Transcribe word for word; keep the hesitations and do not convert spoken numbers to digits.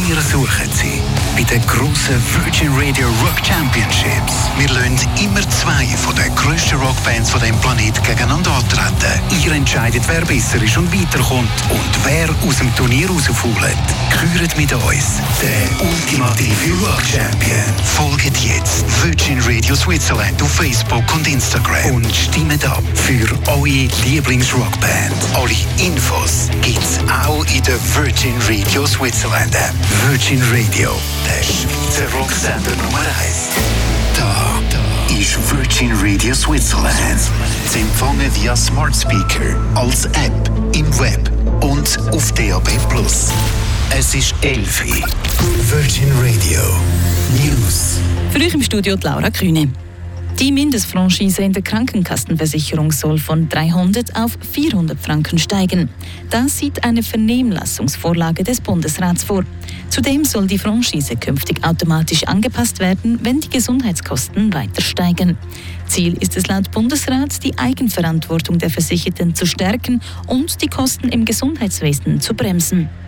Wir suchen Sie bei den grossen Virgin Radio Rock Championships. Wir lassen immer zwei von den grössten Rockbands von diesem Planeten gegeneinander antreten. Ihr entscheidet, wer besser ist und weiterkommt und wer aus dem Turnier rausfällt. Küret mit uns den ultimative Rock Champion. Folgt jetzt Virgin Radio Switzerland auf Facebook und Instagram und stimmt ab für eure Lieblingsrockband. Alle Infos gibt's auch in der Virgin Radio Switzerland App. Virgin Radio, der Schweizer Rocksender Nummer eins. Da, da ist Virgin Radio Switzerland. Zu empfangen via Smart Speaker, als App, im Web und auf D A B plus. Es ist elf Uhr. Virgin Radio News. Für euch im Studio die Laura Kühne. Die Mindestfranchise in der Krankenkassenversicherung soll von dreihundert auf vierhundert Franken steigen. Das sieht eine Vernehmlassungsvorlage des Bundesrats vor. Zudem soll die Franchise künftig automatisch angepasst werden, wenn die Gesundheitskosten weiter steigen. Ziel ist es laut Bundesrat, die Eigenverantwortung der Versicherten zu stärken und die Kosten im Gesundheitswesen zu bremsen.